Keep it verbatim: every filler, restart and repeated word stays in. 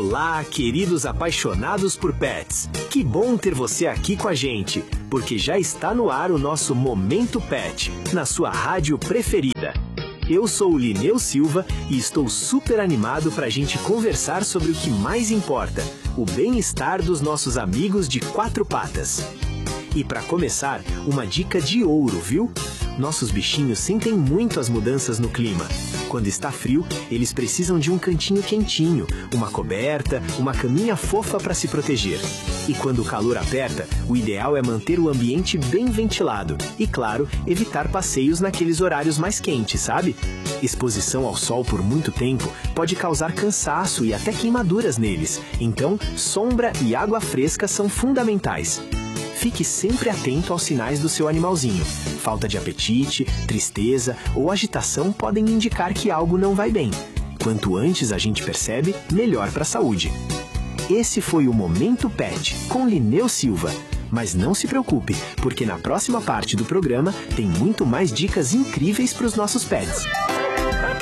Olá, queridos apaixonados por pets. Que bom ter você aqui com a gente, porque já está no ar o nosso Momento Pet, na sua rádio preferida. Eu sou o Lineu Silva e estou super animado para a gente conversar sobre o que mais importa, o bem-estar dos nossos amigos de quatro patas. E para começar, uma dica de ouro, viu? Nossos bichinhos sentem muito as mudanças no clima. Quando está frio, eles precisam de um cantinho quentinho, uma coberta, uma caminha fofa para se proteger. E quando o calor aperta, o ideal é manter o ambiente bem ventilado e, claro, evitar passeios naqueles horários mais quentes, sabe? Exposição ao sol por muito tempo pode causar cansaço e até queimaduras neles, então sombra e água fresca são fundamentais. Fique sempre atento aos sinais do seu animalzinho. Falta de apetite, tristeza ou agitação podem indicar que algo não vai bem. Quanto antes a gente percebe, melhor para a saúde. Esse foi o Momento Pet, com Lineu Silva. Mas não se preocupe, porque na próxima parte do programa tem muito mais dicas incríveis para os nossos pets.